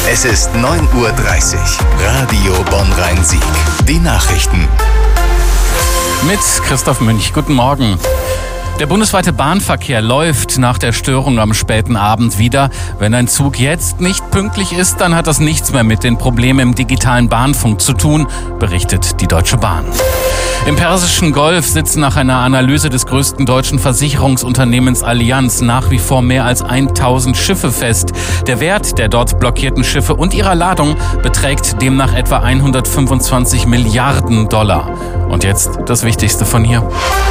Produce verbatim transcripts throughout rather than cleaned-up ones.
Es ist neun Uhr dreißig. Radio Bonn-Rhein-Sieg. Die Nachrichten. Mit Christoph Münch. Guten Morgen. Der bundesweite Bahnverkehr läuft nach der Störung am späten Abend wieder. Wenn ein Zug jetzt nicht pünktlich ist, dann hat das nichts mehr mit den Problemen im digitalen Bahnfunk zu tun, berichtet die Deutsche Bahn. Im Persischen Golf sitzen nach einer Analyse des größten deutschen Versicherungsunternehmens Allianz nach wie vor mehr als tausend Schiffe fest. Der Wert der dort blockierten Schiffe und ihrer Ladung beträgt demnach etwa hundertfünfundzwanzig Milliarden Dollar. Und jetzt das Wichtigste von hier.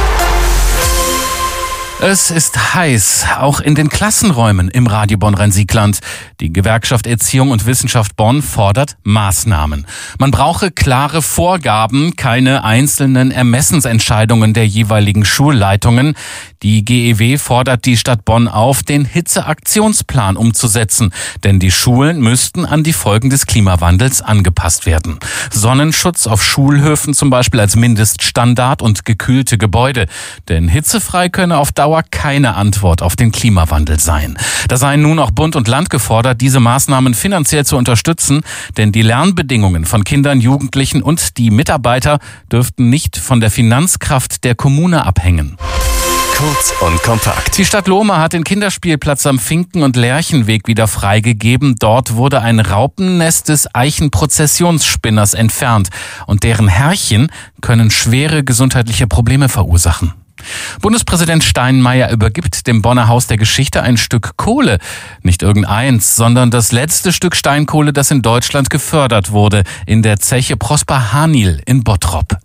Es ist heiß, auch in den Klassenräumen im Radio Bonn-Rhein-Sieg-Land. Die Gewerkschaft Erziehung und Wissenschaft Bonn fordert Maßnahmen. Man brauche klare Vorgaben, keine einzelnen Ermessensentscheidungen der jeweiligen Schulleitungen. Die G E W fordert die Stadt Bonn auf, den Hitzeaktionsplan umzusetzen, denn die Schulen müssten an die Folgen des Klimawandels angepasst werden. Sonnenschutz auf Schulhöfen zum Beispiel als Mindeststandard und gekühlte Gebäude, denn hitzefrei könne auf Dauer keine Antwort auf den Klimawandel sein. Da seien nun auch Bund und Land gefordert, diese Maßnahmen finanziell zu unterstützen, denn die Lernbedingungen von Kindern, Jugendlichen und die Mitarbeiter dürften nicht von der Finanzkraft der Kommune abhängen. Kurz und kompakt. Die Stadt Lohmar hat den Kinderspielplatz am Finken- und Lerchenweg wieder freigegeben. Dort wurde ein Raupennest des Eichenprozessionsspinners entfernt und deren Herrchen können schwere gesundheitliche Probleme verursachen. Bundespräsident Steinmeier übergibt dem Bonner Haus der Geschichte ein Stück Kohle. Nicht irgendeins, sondern das letzte Stück Steinkohle, das in Deutschland gefördert wurde, in der Zeche Prosper Haniel in Bottrop.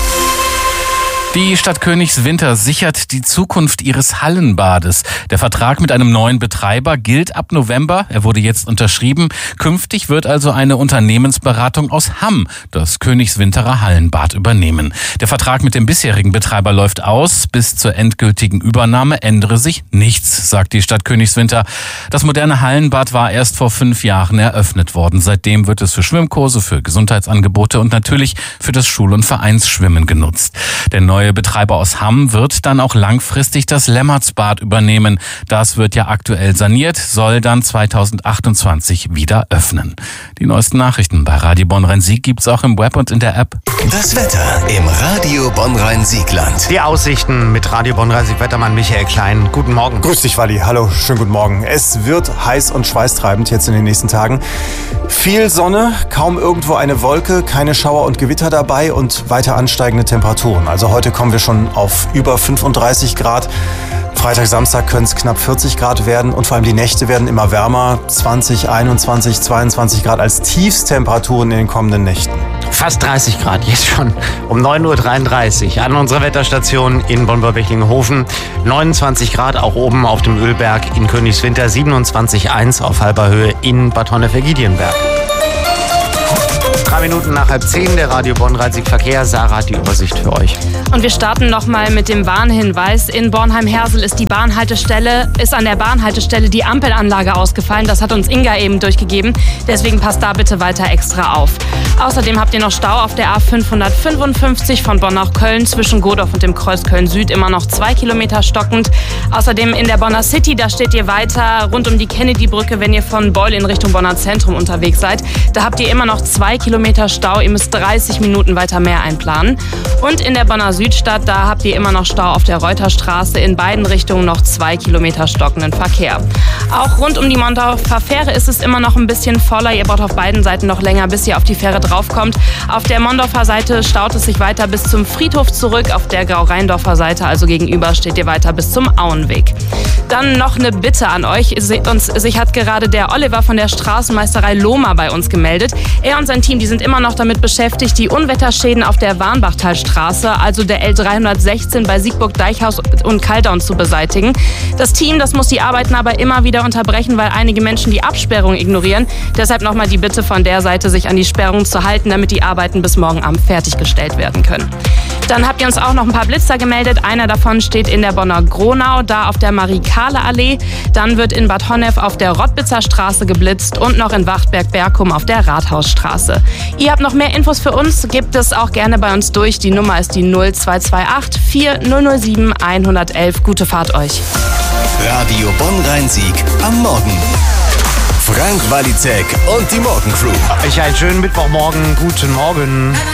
Die Stadt Königswinter sichert die Zukunft ihres Hallenbades. Der Vertrag mit einem neuen Betreiber gilt ab November. Er wurde jetzt unterschrieben. Künftig wird also eine Unternehmensberatung aus Hamm das Königswinterer Hallenbad übernehmen. Der Vertrag mit dem bisherigen Betreiber läuft aus. Bis zur endgültigen Übernahme ändere sich nichts, sagt die Stadt Königswinter. Das moderne Hallenbad war erst vor fünf Jahren eröffnet worden. Seitdem wird es für Schwimmkurse, für Gesundheitsangebote und natürlich für das Schul- und Vereinsschwimmen genutzt. Der neue Der Betreiber aus Hamm wird dann auch langfristig das Lemmertsbad übernehmen. Das wird ja aktuell saniert, soll dann zweitausendachtundzwanzig wieder öffnen. Die neuesten Nachrichten bei Radio Bonn-Rhein-Sieg gibt's auch im Web und in der App. Das Wetter im Radio Bonn-Rhein-Sieg-Land. Die Aussichten mit Radio Bonn-Rhein-Sieg-Wettermann Michael Klein. Guten Morgen. Grüß dich, Walli. Hallo, schönen guten Morgen. Es wird heiß und schweißtreibend jetzt in den nächsten Tagen. Viel Sonne, kaum irgendwo eine Wolke, keine Schauer und Gewitter dabei und weiter ansteigende Temperaturen. Also heute kommen wir schon auf über fünfunddreißig Grad. Freitag, Samstag können es knapp vierzig Grad werden und vor allem die Nächte werden immer wärmer. zwanzig, einundzwanzig, zweiundzwanzig Grad als Tiefstemperaturen in den kommenden Nächten. Fast dreißig Grad jetzt schon um neun Uhr dreiunddreißig an unserer Wetterstation in Bonn-Böblinghofen. neunundzwanzig Grad auch oben auf dem Ölberg in Königswinter, siebenundzwanzig Komma eins auf halber Höhe in Bad Honnef-Giedienberg. Drei Minuten nach halb zehn, der Radio Bonn-Rhein-Sieg Verkehr. Sarah hat die Übersicht für euch. Und wir starten nochmal mit dem Warnhinweis. In Bornheim-Hersel ist die Bahnhaltestelle, ist an der Bahnhaltestelle die Ampelanlage ausgefallen. Das hat uns Inga eben durchgegeben. Deswegen passt da bitte weiter extra auf. Außerdem habt ihr noch Stau auf der A fünfhundertfünfundfünfzig von Bonn nach Köln zwischen Godorf und dem Kreuz Köln-Süd, immer noch zwei Kilometer stockend. Außerdem in der Bonner City, da steht ihr weiter rund um die Kennedy-Brücke, wenn ihr von Beul in Richtung Bonner Zentrum unterwegs seid. Da habt ihr immer noch zwei Kilometer Stau. Ihr müsst dreißig Minuten weiter mehr einplanen. Und in der Bonner Südstadt, da habt ihr immer noch Stau auf der Reuterstraße. In beiden Richtungen noch zwei Kilometer stockenden Verkehr. Auch rund um die Mondorfer Fähre ist es immer noch ein bisschen voller. Ihr braucht auf beiden Seiten noch länger, bis ihr auf die Fähre draufkommt. Auf der Mondorfer Seite staut es sich weiter bis zum Friedhof zurück. Auf der Grau-Rheindorfer Seite, also gegenüber, steht ihr weiter bis zum Auenweg. Dann noch eine Bitte an euch. Uns, sich hat gerade der Oliver von der Straßenmeisterei Lohmar bei uns gemeldet. Er und sein Team, die sind immer noch damit beschäftigt, die Unwetterschäden auf der Warnbachtalstraße, also der L dreihundertsechzehn bei Siegburg-Deichhaus und Kaltdown zu beseitigen. Das Team, das muss die Arbeiten aber immer wieder unterbrechen, weil einige Menschen die Absperrung ignorieren. Deshalb nochmal die Bitte von der Seite, sich an die Sperrung zu halten, damit die Arbeiten bis morgen Abend fertiggestellt werden können. Dann habt ihr uns auch noch ein paar Blitzer gemeldet. Einer davon steht in der Bonner Gronau, da auf der Marie-Kahle-Allee. Dann wird in Bad Honnef auf der Rottbitzer Straße geblitzt und noch in Wachtberg-Berkum auf der Rathausstraße. Ihr habt noch mehr Infos für uns, gebt es auch gerne bei uns durch. Die Nummer ist die null zwei zwei acht vier null null sieben eins eins eins. Gute Fahrt euch. Radio Bonn-Rhein-Sieg am Morgen. Frank Walizek und die Morgencrew. Ich einen schönen Mittwochmorgen. Guten Morgen.